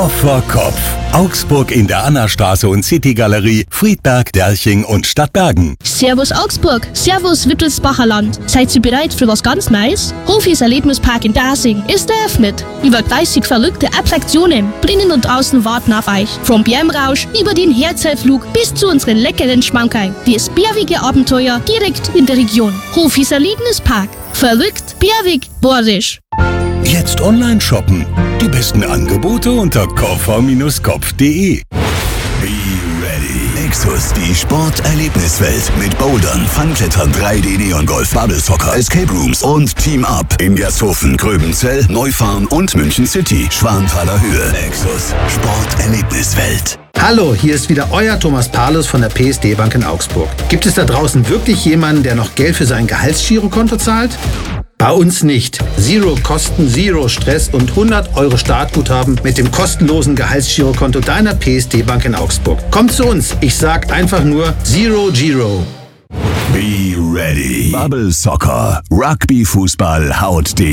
Kopf vor Kopf. Augsburg in der Annastraße und City-Galerie, Friedberg, Derching und Stadtbergen. Servus Augsburg, Servus Wittelsbacher Land. Seid ihr bereit für was ganz Neues? Hofis Erlebnispark in Dasing ist eröffnet. Über 30 verrückte Attraktionen drinnen und draußen warten auf euch. Vom Bärmrausch über den Herzellflug bis zu unseren leckeren Schmankerl. Das bärige Abenteuer direkt in der Region. Hofis Erlebnispark. Verrückt, bärwig, borisch. Jetzt online shoppen. Die besten Angebote unter koffer-kopf.de. Be ready. Nexus, die Sporterlebniswelt mit Bouldern, Funklettern, 3D-Neon-Golf, Bubble Soccer, Escape Rooms und Team Up in Gersthofen, Gröbenzell, Neufahren und München City, Schwanthaler Höhe. Nexus, Sporterlebniswelt. Hallo, hier ist wieder euer Thomas Paulus von der PSD Bank in Augsburg. Gibt es da draußen wirklich jemanden, der noch Geld für sein Gehaltsgirokonto zahlt? Bei uns nicht. Zero Kosten, Zero Stress und 100 € Startguthaben mit dem kostenlosen Gehaltsgirokonto deiner PSD Bank in Augsburg. Kommt zu uns. Ich sag einfach nur Zero Giro. Be ready. Bubble Soccer, Rugby, Fußball, haut